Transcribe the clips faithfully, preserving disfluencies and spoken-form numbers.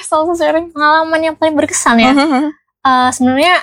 salah satu sharing pengalaman yang paling berkesan ya. Mhm. Uh, sebenarnya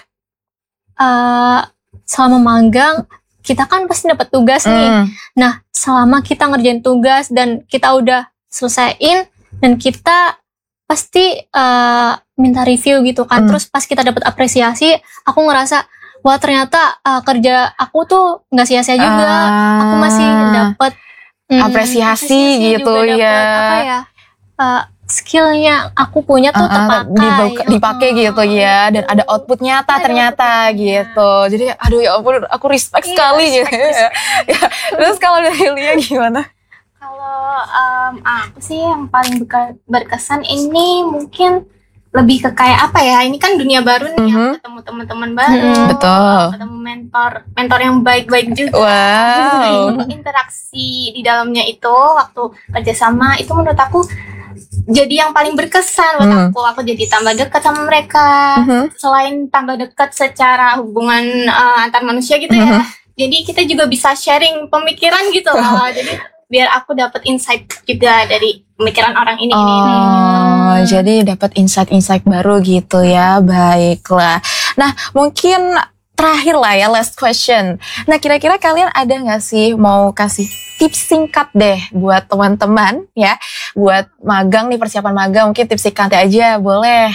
uh, selama magang kita kan pasti dapat tugas nih. Mm. Nah, selama kita ngerjain tugas dan kita udah selesaiin dan kita pasti uh, minta review gitu kan. Mm. Terus pas kita dapat apresiasi, aku ngerasa wah ternyata uh, kerja aku tuh nggak sia-sia juga. Ah. Aku masih dapat mm, apresiasi gitu juga dapet, ya. Apa ya? Uh, skillnya aku punya tuh Uh-uh, terpakai, dibuka- dipakai uh, gitu ya, dan ada output nyata Ada ternyata output gitu. Jadi aduh ya ampun, aku respect Iya, sekali respect, gitu. respect. Ya. Terus kalau dari Lia gimana? Kalau um, aku sih yang paling beka- berkesan ini mungkin lebih ke kayak apa ya? Ini kan dunia baru nih, Mhm. aku ketemu teman-teman baru, Mhm. Betul. ketemu mentor, mentor yang baik-baik juga. Wow. Interaksi di dalamnya itu waktu kerjasama itu menurut aku jadi yang paling berkesan buat Hmm. aku. Aku jadi tambah dekat sama mereka. Mhm. Selain tambah dekat secara hubungan uh, antar manusia gitu ya. Mhm. Jadi kita juga bisa sharing pemikiran gitu loh. Jadi biar aku dapat insight juga dari pemikiran orang ini ini, ini gitu. Oh, jadi dapat insight-insight baru gitu ya. Baiklah. Nah, mungkin terakhir lah ya, last question. Nah, kira-kira kalian ada nggak sih mau kasih tips singkat deh buat teman-teman ya, buat magang nih, persiapan magang, mungkin tips singkat aja boleh.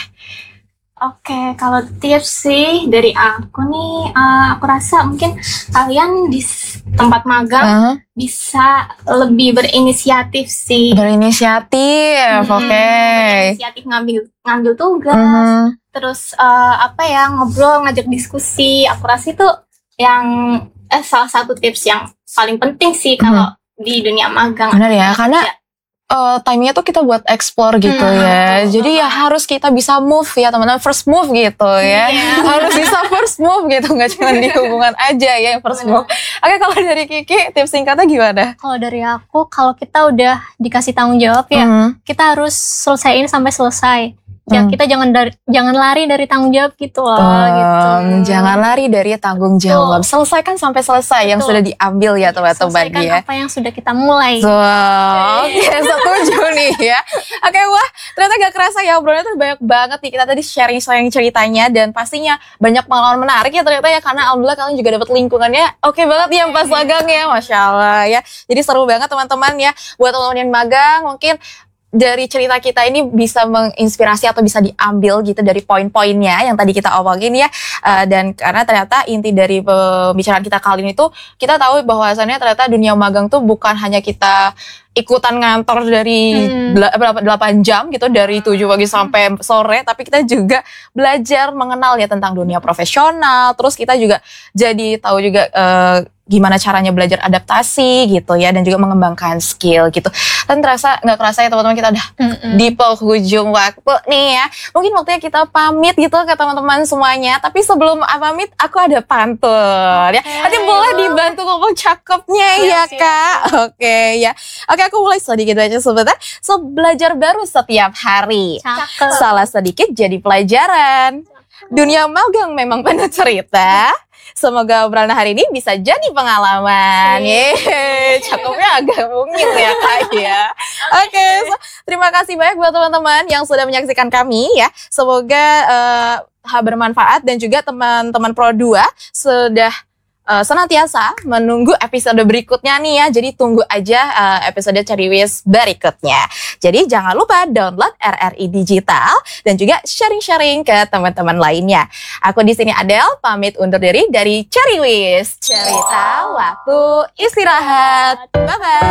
Oke, kalau tips sih dari aku nih, uh, aku rasa mungkin kalian di s- tempat magang Uh, bisa lebih berinisiatif sih. berinisiatif, Hmm, oke. Inisiatif ngambil ngambil tugas, Mhm. terus uh, apa ya ngobrol, ngajak diskusi. Aku rasa itu yang eh, salah satu tips yang paling penting sih kalau di dunia magang. Benar ya, atau karena kerja. uh, time-nya tuh kita buat explore gitu Hmm, ya. betul. Jadi ya harus kita bisa move ya teman-teman, first move gitu ya. Iya. Harus bisa first move gitu, nggak cuma di hubungan aja ya yang first Benar. move. Oke, kalau dari Kiki tips singkatnya gimana? Kalau dari aku, kalau kita udah dikasih tanggung jawab ya, Mhm. kita harus selesaiin sampai selesai. Ya, Hmm. kita jangan dari, jangan lari dari tanggung jawab gitu loh, Um, gitu. Jangan lari dari tanggung jawab. Selesaikan sampai selesai yang Betul. sudah diambil ya teman-teman Selesaikan ya. apa yang sudah kita mulai. So, oke, setuju nih ya. Oke, wah ternyata gak kerasa ya obrolannya tuh banyak banget nih. Kita tadi sharing-sharing ceritanya dan pastinya banyak pengalaman menarik ya ternyata ya. Karena alhamdulillah kalian juga dapat lingkungannya oke banget ya pas magang ya. Masya Allah ya. Jadi seru banget teman-teman ya. Buat teman-teman yang magang mungkin dari cerita kita ini bisa menginspirasi atau bisa diambil gitu dari poin-poinnya yang tadi kita omongin ya. Uh, dan karena ternyata inti dari pembicaraan kita kali ini tuh kita tahu bahwasannya ternyata dunia magang tuh bukan hanya kita ikutan ngantor dari Hmm. bela- berapa delapan jam gitu dari tujuh pagi sampai sore, tapi kita juga belajar mengenal ya tentang dunia profesional. Terus kita juga jadi tahu juga uh, gimana caranya belajar adaptasi gitu ya, dan juga mengembangkan skill gitu. Dan terasa nggak kerasa ya teman-teman, kita udah Mm-mm. di penghujung waktu nih ya. Mungkin waktunya kita pamit gitu ke teman-teman semuanya. Tapi sebelum pamit, aku ada pantun ya. Nanti boleh dibantu ngomong cakepnya ya Siap, siap, Kak. Oke ya. Oke, aku mulai sedikit aja sebentar. So, belajar baru setiap hari. Cakep. Salah sedikit jadi pelajaran. Dunia magang memang penuh cerita. Semoga obrolan hari ini bisa jadi pengalaman. Yeay, cakepnya agak mungil ya Kak ya. Oke, so, terima kasih banyak buat teman-teman yang sudah menyaksikan kami ya. Semoga uh, bermanfaat dan juga teman-teman Pro dua sudah uh, senantiasa menunggu episode berikutnya nih ya. Jadi tunggu aja uh, episode Ceriwis berikutnya. Jadi jangan lupa download R R I Digital dan juga sharing-sharing ke teman-teman lainnya. Aku di sini Adel, pamit undur diri dari Ceriwis. Cerita waktu istirahat. Bye-bye.